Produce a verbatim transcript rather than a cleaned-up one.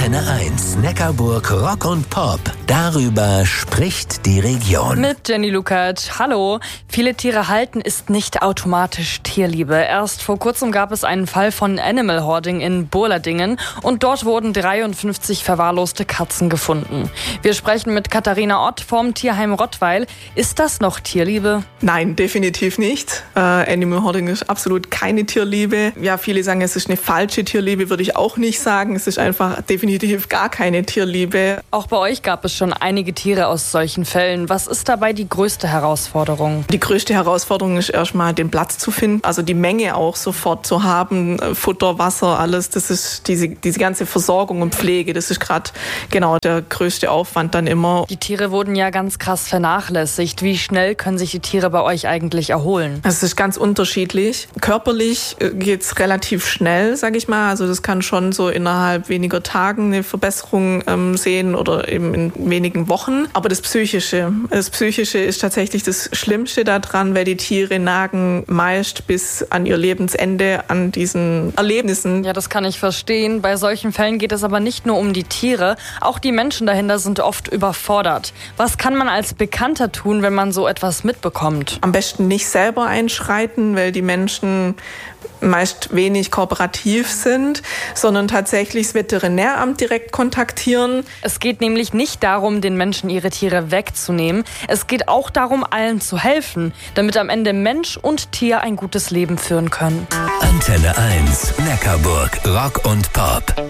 Antenne eins, Neckarburg Rock und Pop. Darüber spricht die Region. Mit Jenny Lukacs. Hallo. Viele Tiere halten ist nicht automatisch Tierliebe. Erst vor kurzem gab es einen Fall von Animal Hoarding in Burladingen und dort wurden dreiundfünfzig verwahrloste Katzen gefunden. Wir sprechen mit Katharina Ott vom Tierheim Rottweil. Ist das noch Tierliebe? Nein, definitiv nicht. Äh, Animal Hoarding ist absolut keine Tierliebe. Ja, viele sagen, es ist eine falsche Tierliebe, würde ich auch nicht sagen. Es ist einfach definitiv gar keine Tierliebe. Auch bei euch gab es schon einige Tiere aus solchen Fällen. Was ist dabei die größte Herausforderung? Die größte Herausforderung ist erstmal den Platz zu finden, also die Menge auch sofort zu haben, Futter, Wasser, alles. Das ist diese, diese ganze Versorgung und Pflege, das ist gerade genau der größte Aufwand dann immer. Die Tiere wurden ja ganz krass vernachlässigt. Wie schnell können sich die Tiere bei euch eigentlich erholen? Es ist ganz unterschiedlich. Körperlich geht es relativ schnell, sage ich mal. Also das kann schon so innerhalb weniger Tagen eine Verbesserung ähm, sehen oder eben in wenigen Wochen. Aber das Psychische, das Psychische ist tatsächlich das Schlimmste daran, weil die Tiere nagen meist bis an ihr Lebensende an diesen Erlebnissen. Ja, das kann ich verstehen. Bei solchen Fällen geht es aber nicht nur um die Tiere. Auch die Menschen dahinter sind oft überfordert. Was kann man als Bekannter tun, wenn man so etwas mitbekommt? Am besten nicht selber einschreiten, weil die Menschen meist wenig kooperativ sind, sondern tatsächlich das Veterinäramt direkt kontaktieren. Es geht nämlich nicht darum, den Menschen ihre Tiere wegzunehmen. Es geht auch darum, allen zu helfen, damit am Ende Mensch und Tier ein gutes Leben führen können. Antenne eins, Neckarburg Rock und Pop.